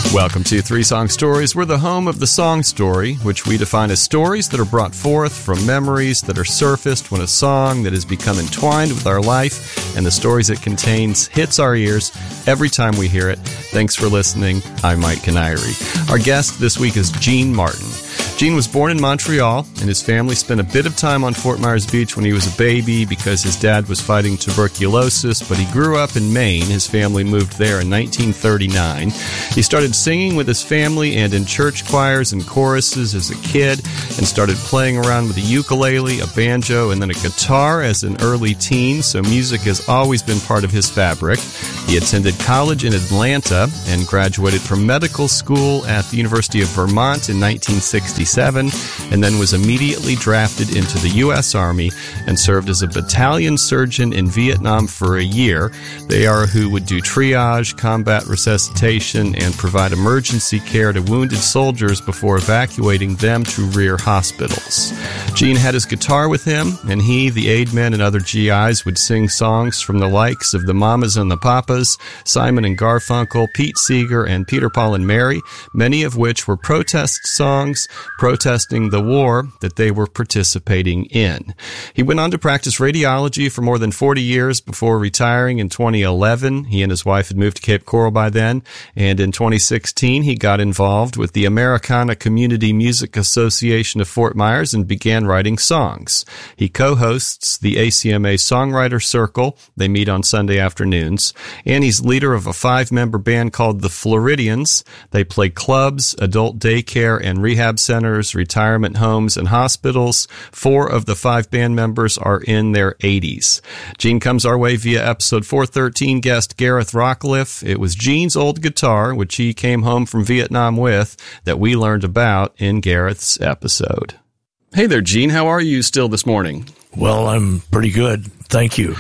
Welcome to Three Song Stories. We're the home of the song story, which we define as stories that are brought forth from memories that are surfaced when a song that has become entwined with our life and the stories it contains hits our ears every time we hear it. Thanks for listening. I'm Mike Canary. Our guest this week is Gene Martin. Gene was born in Montreal, and his family spent a bit of time on Fort Myers Beach when he was a baby because his dad was fighting tuberculosis, but he grew up in Maine. His family moved there in 1939. He started singing with his family and in church choirs and choruses as a kid, and started playing around with a ukulele, a banjo, and then a guitar as an early teen, so music has always been part of his fabric. He attended college in Atlanta and graduated from medical school at the University of Vermont in 1967, and then was immediately drafted into the U.S. Army and served as a battalion surgeon in Vietnam for a year. They are who would do triage, combat resuscitation, and provide emergency care to wounded soldiers before evacuating them to rear hospitals. Gene had his guitar with him, and he, the aid men, and other GIs would sing songs from the likes of the Mamas and the Papas, Simon and Garfunkel, Pete Seeger, and Peter, Paul, and Mary, many of which were protest songs protesting the war that they were participating in. He went on to practice radiology for more than 40 years before retiring in 2011. He and his wife had moved to Cape Coral by then, and in 2016 he got involved with the Americana Community Music Association of Fort Myers and began writing songs. He co-hosts the ACMA Songwriter Circle. They meet on Sunday afternoons, and he's leader of a 5-member band called the Floridians. They play clubs, adult daycare and rehab centers, retirement homes, and hospitals. 4 of the 5 band members are in their 80s. Gene comes our way via episode 413 guest Gareth Rockcliffe. It was Gene's old guitar, which he came home from Vietnam with, that we learned about in Gareth's episode. Hey there, Gene. How are you still this morning? Well, I'm pretty good. Thank you.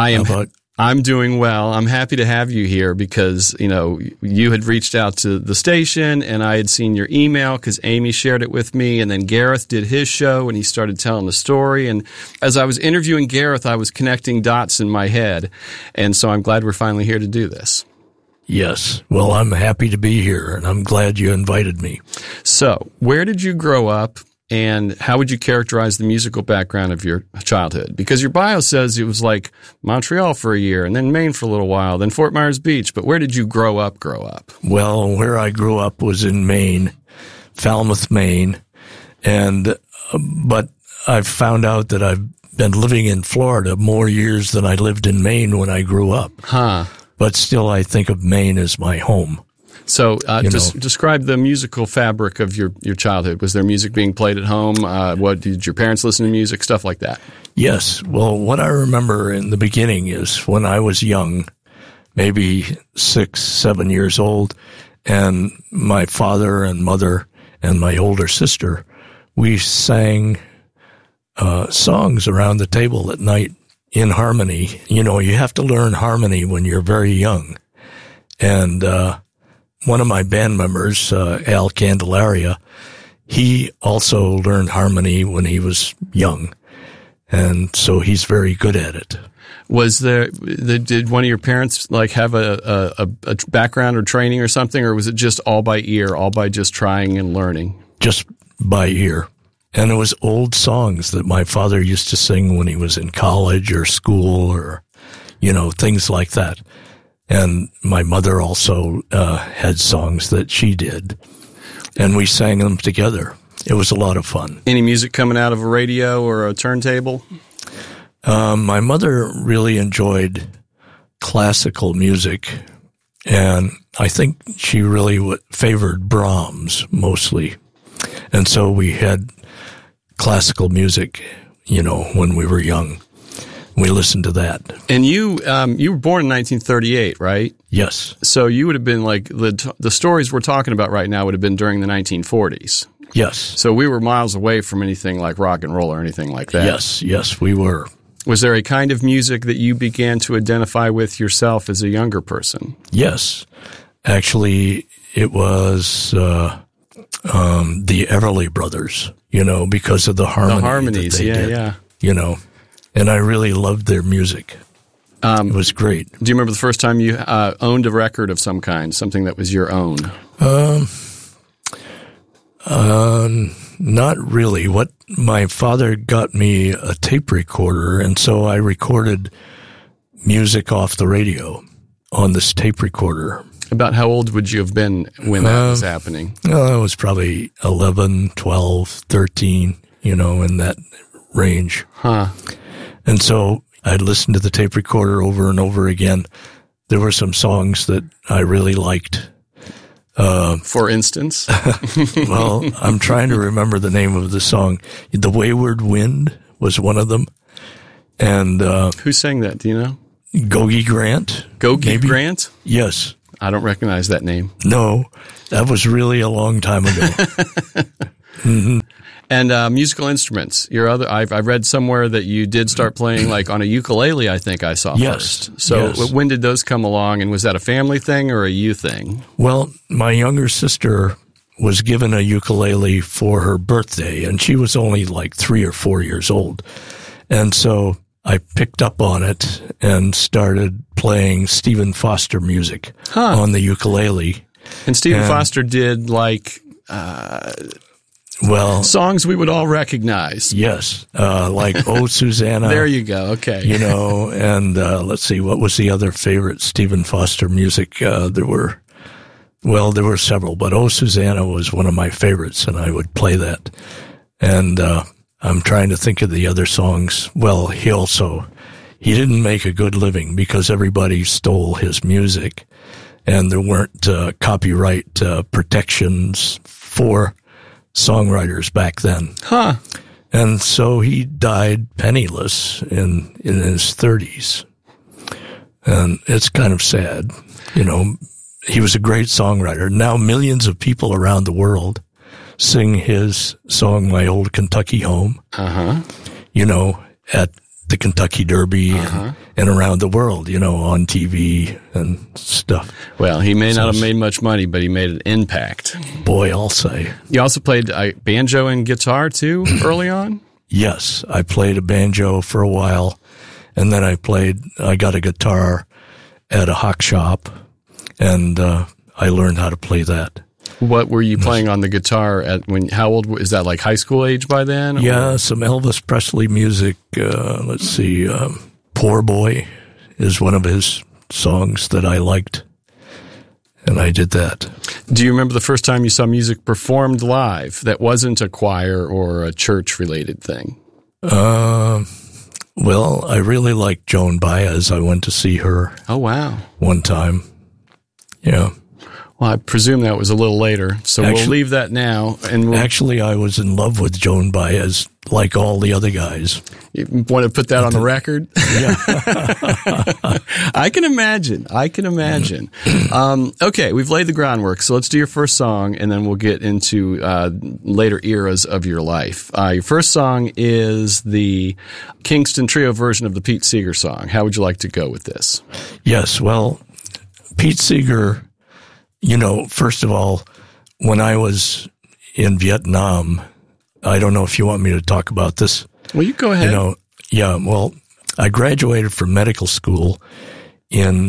I'm doing well. I'm happy to have you here because, you had reached out to the station and I had seen your email because Amy shared it with me, and then Gareth did his show and he started telling the story. And as I was interviewing Gareth, I was connecting dots in my head. And so I'm glad we're finally here to do this. Yes. Well, I'm happy to be here and I'm glad you invited me. So where did you grow up? And how would you characterize the musical background of your childhood? Because your bio says it was like Montreal for a year, and then Maine for a little while, then Fort Myers Beach. But where did you grow up? Well, where I grew up was in Maine, Falmouth, Maine. But I've found out that I've been living in Florida more years than I lived in Maine when I grew up. But still, I think of Maine as my home. So describe the musical fabric of your childhood. Was there music being played at home? What did your parents listen to music? Stuff like that. Yes. Well, what I remember in the beginning is when I was young, maybe 6, 7 years old, and my father and mother and my older sister, we sang songs around the table at night in harmony. You have to learn harmony when you're very young. And one of my band members, Al Candelaria, he also learned harmony when he was young, and so he's very good at it. Did one of your parents have a background or training or something, or was it just all by ear, all by just trying and learning? Just by ear. And it was old songs that my father used to sing when he was in college or school or, things like that. And my mother also had songs that she did, and we sang them together. It was a lot of fun. Any music coming out of a radio or a turntable? My mother really enjoyed classical music, and I think she really favored Brahms mostly. And so we had classical music, when we were young. We listened to that. And you were born in 1938, right? Yes. So you would have been like, the stories we're talking about right now would have been during the 1940s. Yes. So we were miles away from anything like rock and roll or anything like that. Yes, we were. Was there a kind of music that you began to identify with yourself as a younger person? Yes. Actually, it was the Everly Brothers, because of the harmony. The harmonies, that they did, yeah. And I really loved their music. It was great. Do you remember the first time you owned a record of some kind, something that was your own? Not really. What my father got me a tape recorder, and so I recorded music off the radio on this tape recorder. About how old would you have been when that was happening? I was probably 11, 12, 13, in that range. Huh. And so I'd listen to the tape recorder over and over again. There were some songs that I really liked. For instance? Well, I'm trying to remember the name of the song. The Wayward Wind was one of them. And who sang that? Do you know? Gogi Grant. Gogi Grant? Yes. I don't recognize that name. No, that was really a long time ago. Mm-hmm. And musical instruments. I've read somewhere that you did start playing like on a ukulele, I think I saw first. So when did those come along, and was that a family thing or a you thing? Well, my younger sister was given a ukulele for her birthday, and she was only like 3 or 4 years old. And so I picked up on it and started playing Stephen Foster music on the ukulele. And Stephen Foster did like songs we would all recognize. Yes, like "Oh Susanna." There you go. Okay, and let's see, what was the other favorite Stephen Foster music? There were several, but "Oh Susanna" was one of my favorites, and I would play that. And I'm trying to think of the other songs. Well, he didn't make a good living because everybody stole his music, and there weren't copyright protections for songwriters back then. Huh. And so he died penniless in his 30s. And it's kind of sad. He was a great songwriter. Now millions of people around the world sing his song, My Old Kentucky Home, at the Kentucky Derby and around the world, on TV and stuff. Well, he may not have made much money, but he made an impact. Boy, I'll say. You also played banjo and guitar, too, early on? Yes, I played a banjo for a while, and then I got a guitar at a hock shop, and I learned how to play that. What were you playing on the guitar how old, is that like high school age by then? Yeah, some Elvis Presley music. Let's see, Poor Boy is one of his songs that I liked, and I did that. Do you remember the first time you saw music performed live that wasn't a choir or a church-related thing? Well, I really liked Joan Baez. I went to see her. Oh, wow. One time. Yeah. Well, I presume that was a little later, so we'll leave that now. Actually, I was in love with Joan Baez, like all the other guys. You want to put that on the record? Yeah. I can imagine. Okay, we've laid the groundwork, so let's do your first song, and then we'll get into later eras of your life. Your first song is the Kingston Trio version of the Pete Seeger song. How would you like to go with this? Yes, well, Pete Seeger... first of all, when I was in Vietnam, I don't know if you want me to talk about this. Well, you go ahead. I graduated from medical school in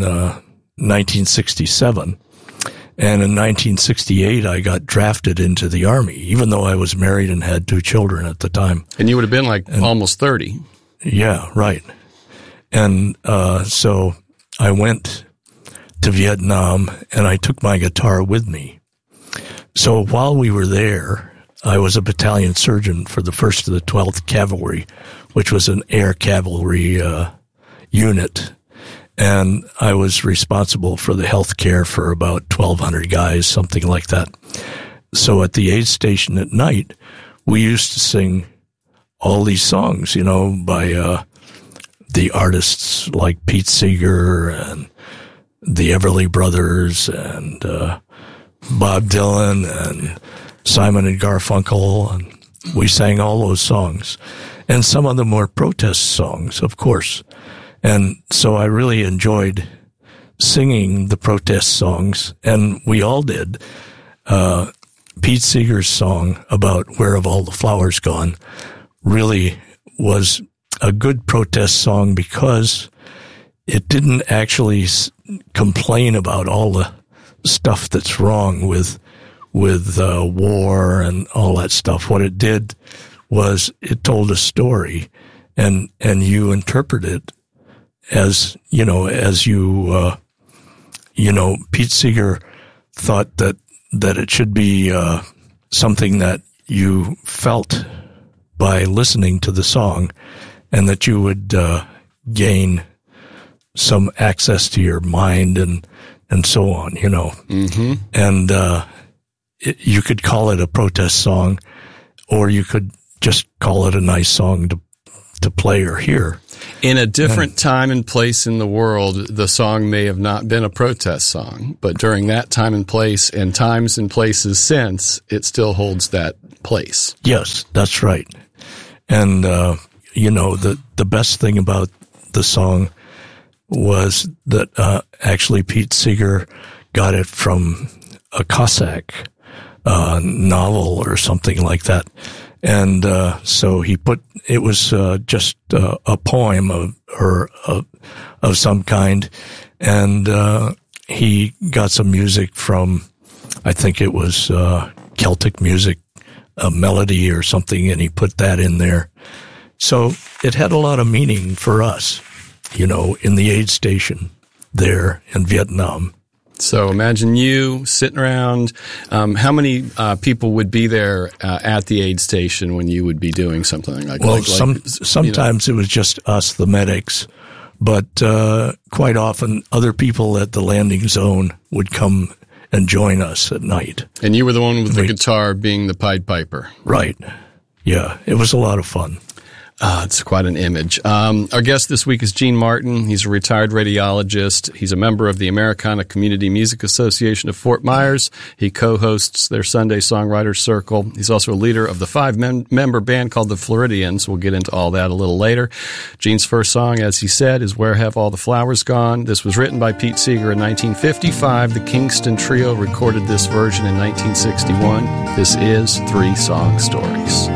1967. And in 1968, I got drafted into the Army, even though I was married and had 2 children at the time. And you would have been almost 30. Yeah, right. And so I went to Vietnam, and I took my guitar with me. So while we were there, I was a battalion surgeon for the 1st to the 12th Cavalry, which was an air cavalry unit. And I was responsible for the health care for about 1,200 guys, something like that. So at the aid station at night, we used to sing all these songs, by the artists like Pete Seeger and the Everly Brothers and Bob Dylan and Simon and Garfunkel, and we sang all those songs. And some of them were protest songs, of course. And so I really enjoyed singing the protest songs, and we all did. Pete Seeger's song about Where Have All the Flowers Gone really was a good protest song because it didn't actually complain about all the stuff that's wrong with war and all that stuff. What it did was it told a story, and you interpret it as Pete Seeger thought that it should be something that you felt by listening to the song, and that you would gain some access to your mind and so on, Mm-hmm. And you could call it a protest song, or you could just call it a nice song to play or hear. In a different time and place in the world, the song may have not been a protest song, but during that time and place and times and places since, it still holds that place. Yes, that's right. And, the best thing about the song was that actually Pete Seeger got it from a Cossack novel or something like that. And so it was just a poem of some kind, and he got some music from, I think it was Celtic music, a melody or something, and he put that in there. So it had a lot of meaning for us, in the aid station there in Vietnam. So imagine you sitting around. How many people would be there at the aid station when you would be doing something like? Well, sometimes it was just us, the medics, but quite often other people at the landing zone would come and join us at night. And you were the one with the guitar, being the Pied Piper, right? Yeah, it was a lot of fun. It's quite an image. Our guest this week is Gene Martin. He's a retired radiologist. He's a member of the Americana Community Music Association of Fort Myers. He co-hosts their Sunday Songwriters Circle. He's also a leader of the 5-member band called the Floridians. We'll get into all that a little later. Gene's first song, as he said, is Where Have All the Flowers Gone? This was written by Pete Seeger in 1955. The Kingston Trio recorded this version in 1961. This is 3 Song Stories.